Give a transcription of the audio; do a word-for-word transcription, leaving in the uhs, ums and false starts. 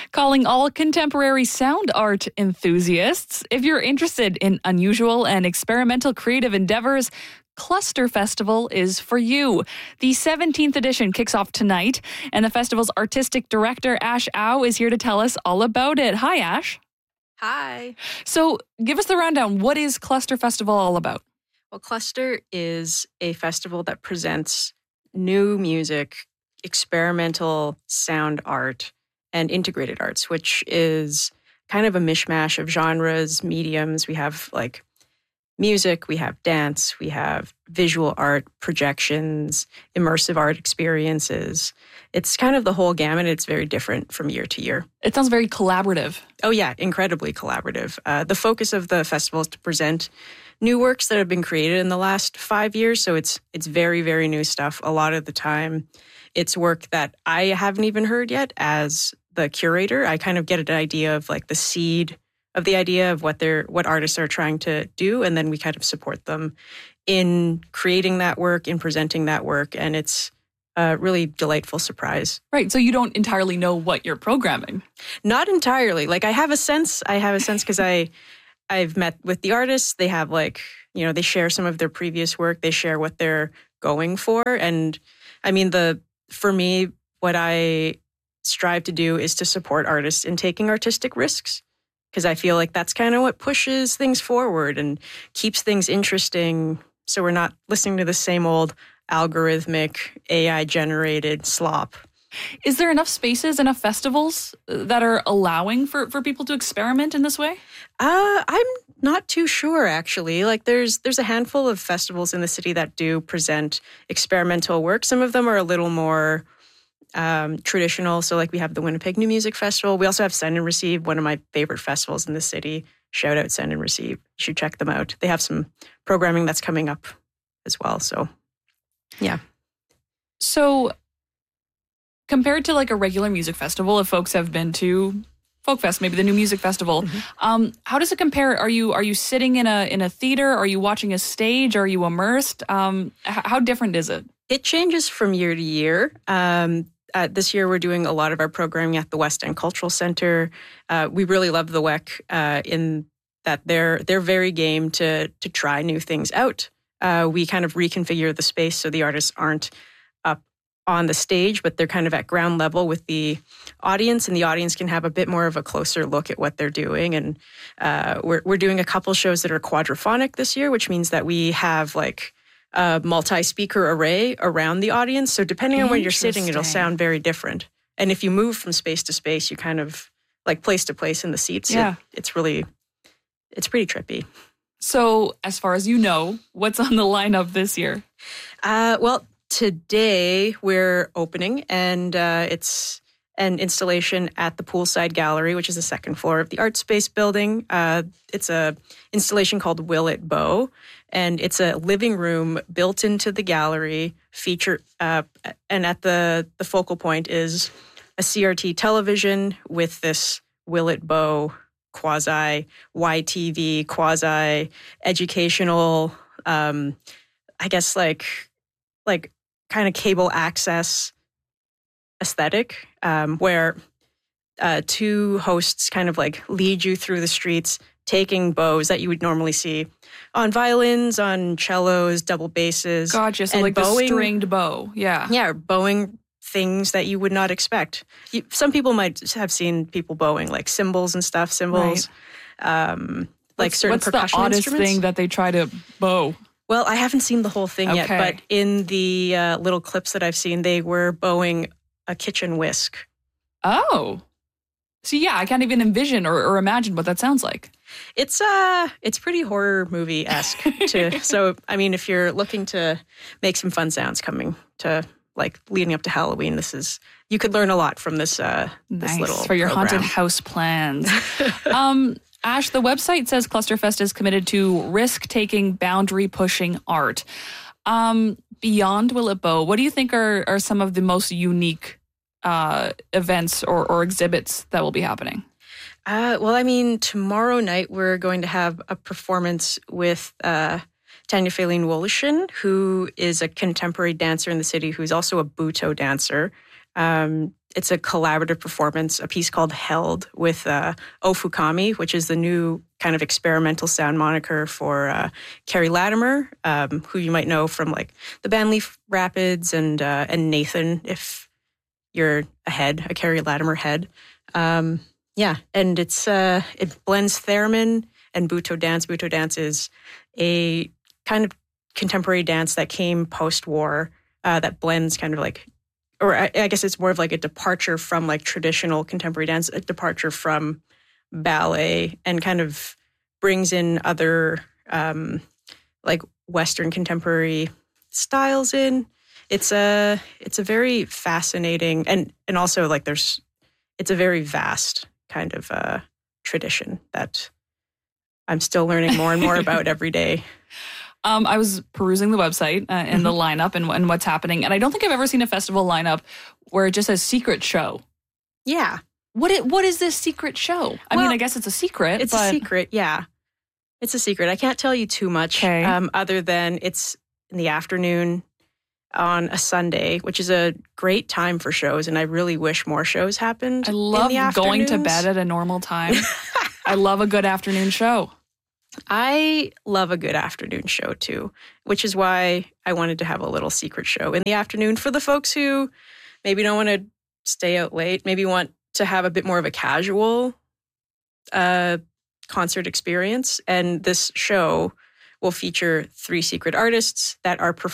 calling all contemporary sound art enthusiasts. If you're interested in unusual and experimental creative endeavors, Cluster Festival is for you. The seventeenth edition kicks off tonight, and the festival's artistic director, Ash Au, is here to tell us all about it. Hi, Ash. Hi. So give us the rundown. What is Cluster Festival all about? Well, Cluster is a festival that presents new music, experimental sound art, and integrated arts, which is kind of a mishmash of genres, mediums. We have like music, we have dance, we have visual art, projections, immersive art experiences. It's kind of the whole gamut. It's very different from year to year. It sounds very collaborative. Oh yeah, incredibly collaborative. Uh, the focus of the festival is to present new works that have been created in the last five years. So it's it's very, very new stuff. A lot of the time, it's work that I haven't even heard yet as the curator. I kind of get an idea of like the seed of the idea of what they're what artists are trying to do, and then we kind of support them in creating that work, in presenting that work, and it's a really delightful surprise. Right, so you don't entirely know what you're programming. Not entirely. Like I have a sense, I have a sense because I I've met with the artists. They have like, you know, they share some of their previous work, they share what they're going for, and I mean the for me what I strive to do is to support artists in taking artistic risks. Because I feel like that's kind of what pushes things forward and keeps things interesting. So we're not listening to the same old algorithmic, A I-generated slop. Is there enough spaces, enough festivals that are allowing for, for people to experiment in this way? Uh, I'm not too sure, actually. Like there's there's a handful of festivals in the city that do present experimental work. Some of them are a little more Um, traditional. So like we have the Winnipeg New Music Festival. We also have Send and Receive, one of my favorite festivals in the city. Shout out Send and Receive. You should check them out. They have some programming that's coming up as well. So yeah. So compared to like a regular music festival, if folks have been to Folk Fest, maybe the New Music Festival, mm-hmm. um, how does it compare? Are you are you sitting in a in a theater? Are you watching a stage? Are you immersed? Um, h- how different is it? It changes from year to year. Um, Uh, this year, we're doing a lot of our programming at the West End Cultural Center. Uh, we really love the W E C uh, in that they're they're very game to to try new things out. Uh, we kind of reconfigure the space so the artists aren't up on the stage, but they're kind of at ground level with the audience, and the audience can have a bit more of a closer look at what they're doing. And uh, we're we're doing a couple shows that are quadraphonic this year, which means that we have like a multi-speaker array around the audience. So depending on where you're sitting, it'll sound very different. And if you move from space to space, you kind of like place to place in the seats. Yeah. It, it's really, it's pretty trippy. So as far as you know, what's on the lineup this year? Uh, well, today we're opening, and uh, it's an installation at the Poolside Gallery, which is the second floor of the Art Space building. Uh, it's a installation called Will It Bow, and it's a living room built into the gallery. Feature uh, and at the the focal point is a C R T television with this Will It Bow quasi Y T V, quasi educational, um, I guess like like kind of cable access aesthetic, um, where uh, two hosts kind of like lead you through the streets, taking bows that you would normally see on violins, on cellos, double basses. Gotcha. So like bowing, the stringed bow. Yeah. Yeah, bowing things that you would not expect. You, some people might have seen people bowing like cymbals and stuff, cymbals, right. um, like what's, certain what's percussion the oddest instruments. thing that they try to bow? Well, I haven't seen the whole thing okay. yet, but in the uh, little clips that I've seen, they were bowing a kitchen whisk. Oh. So yeah, I can't even envision or, or imagine what that sounds like. It's uh it's pretty horror movie-esque too. So I mean, if you're looking to make some fun sounds coming to like leading up to Halloween, this is you could learn a lot from this uh this nice. little for your program. haunted house plans. um Ash, the website says Clusterfest is committed to risk-taking, boundary-pushing art. Um, beyond Will It Bow, what do you think are, are some of the most unique uh, events or, or exhibits that will be happening? Uh, well, I mean, tomorrow night we're going to have a performance with uh, Tanya Faline Wolishin, who is a contemporary dancer in the city, who's also a Butoh dancer. Um, it's a collaborative performance, a piece called Held with uh, Ofukami, which is the new kind of experimental sound moniker for uh, Carrie Latimer, um, who you might know from like the band Leaf Rapids and uh, and Nathan, if you're a head, a Carrie Latimer head. Um, yeah, and it's uh, it blends theremin and Buto dance. Buto dance is a kind of contemporary dance that came post-war uh, that blends kind of like, or I, I guess it's more of like a departure from like traditional contemporary dance, a departure from ballet, and kind of brings in other um, like Western contemporary styles in. It's a it's a very fascinating and and also like there's it's a very vast kind of uh, tradition that I'm still learning more and more about every day. Um, I was perusing the website uh, and the lineup and, and what's happening, and I don't think I've ever seen a festival lineup where it just says secret show. Yeah. What it, what is this secret show? I Well, mean, I guess it's a secret. It's but... a secret, yeah. It's a secret. I can't tell you too much Okay. um, other than it's in the afternoon on a Sunday, which is a great time for shows, and I really wish more shows happened. I love in the going to afternoons. bed at a normal time. I love a good afternoon show. I love a good afternoon show too, which is why I wanted to have a little secret show in the afternoon for the folks who maybe don't want to stay out late, maybe want to have a bit more of a casual uh, concert experience. And this show will feature three secret artists that are performing